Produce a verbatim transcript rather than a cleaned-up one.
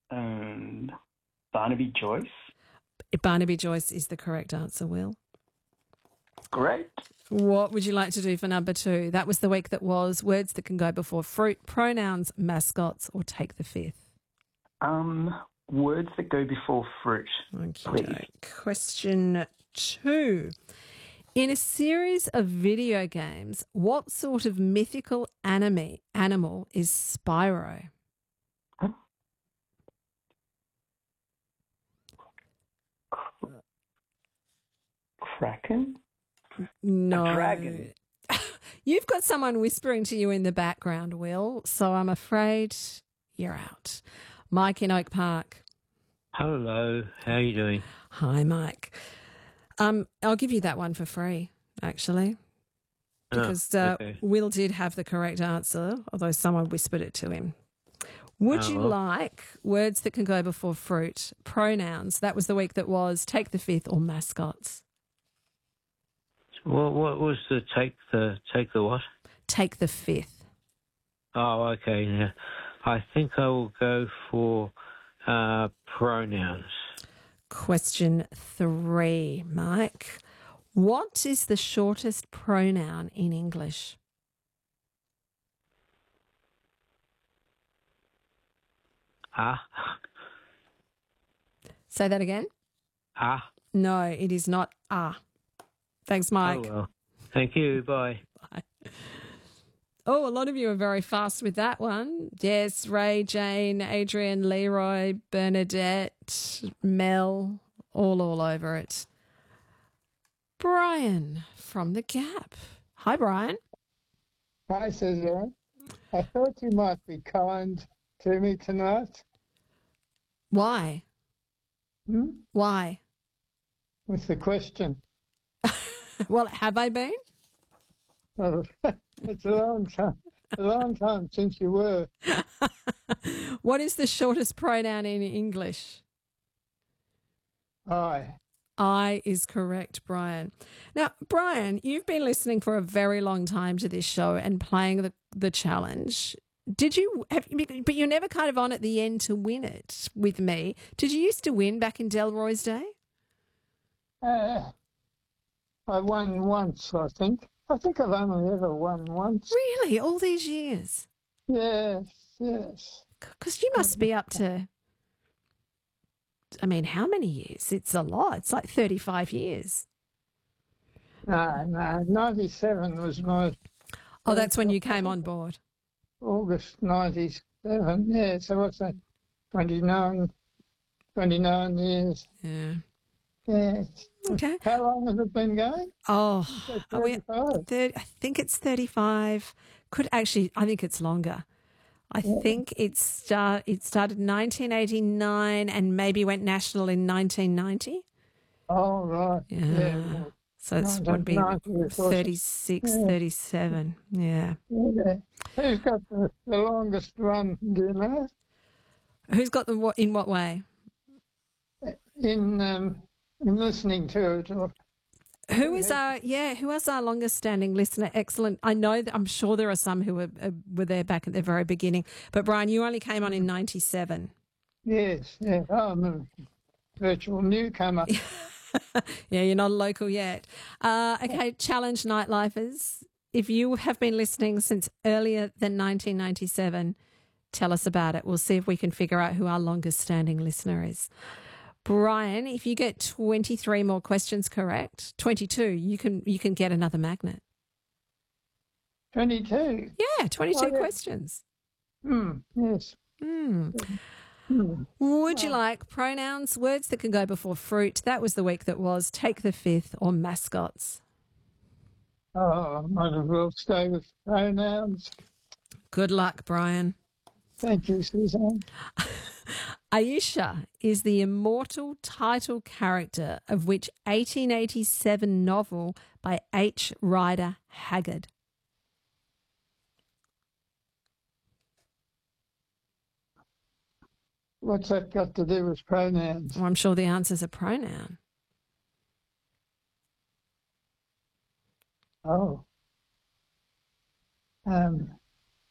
Um, Barnaby Joyce. Barnaby Joyce is the correct answer, Will. Great. What would you like to do for number two? That was the week that was words that can go before fruit, pronouns, mascots, or take the fifth. Um, words that go before fruit, please. Okay. Question two. In a series of video games, what sort of mythical anime, animal is Spyro? Huh? Kraken? No. A dragon. You've got someone whispering to you in the background, Will, so I'm afraid you're out. Mike in Oak Park. Hello, how are you doing? Hi, Mike. Um, I'll give you that one for free, actually, because Oh, uh, okay. Will did have the correct answer, although someone whispered it to him. Would Oh, you well. like words that can go before fruit, pronouns? That was the week that was take the fifth, or mascots? What, what was the take the take the what? Take the fifth. Oh, okay. Yeah. I think I will go for uh, pronouns. Question three, Mike. What is the shortest pronoun in English? Ah, Say that again. ah. No, it is not ah. Thanks, Mike. Oh well. Thank you. Bye. Oh, a lot of you are very fast with that one. Yes, Ray, Jane, Adrian, Leroy, Bernadette, Mel, all all over it. Brian from The Gap. Hi, Brian. Hi, Suzanne. I thought you might be kind to me tonight. Why? Hmm? Why? With the question. Well, have I been? Well, it's a long time, a long time since you were. What is the shortest pronoun in English? I. I is correct, Brian. Now, Brian, you've been listening for a very long time to this show and playing the, the challenge. Did you have, but you're never kind of on at the end to win it with me. Did you used to win back in Delroy's day? Uh, I won once, I think. I think I've only ever won once. Really? All these years? Yes, yes. Because you must be up to, I mean, how many years? It's a lot. It's like thirty-five years. No, no, ninety-seven was my Oh, that's when you came on board. August ninety-seven. Yeah, so what's that? twenty-nine, twenty-nine years. Yeah. Yeah. Okay. How long has it been going? Oh, are we, thirty-five. thirty, I think it's thirty-five. Could actually, I think it's longer. I Yeah. think it start it started nineteen eighty-nine and maybe went national in nineteen ninety. Oh, right. Yeah. Yeah. well, So it's would be nineteen ninety, of course. thirty-six, Yeah. thirty-seven. Yeah. Yeah. Who's got the, the longest run, do you know? Who's got the what in what way? In, um, in listening to it. Or, Who is our yeah? Who is our longest standing listener? Excellent. I know that I'm sure there are some who were uh, were there back at the very beginning. But Brian, you only came on in ninety-seven. yes, yeah. Oh, I'm a virtual newcomer. Yeah, you're not a local yet. Uh, okay, challenge nightlifers. If you have been listening since earlier than nineteen ninety-seven, tell us about it. We'll see if we can figure out who our longest standing listener is. Brian, if you get twenty-three more questions correct, twenty-two, you can you can get another magnet. twenty-two. Yeah, twenty-two Oh, yeah. questions. Hmm, yes. Hmm. Hmm. Would you like pronouns, words that can go before fruit? That was the week that was take the fifth, or mascots. Oh, I might as well stay with pronouns. Good luck, Brian. Thank you, Suzanne. Aisha is the immortal title character of which eighteen eighty-seven novel by H. Rider Haggard? What's that got to do with pronouns? Well, I'm sure the answer's a pronoun. Oh. Um,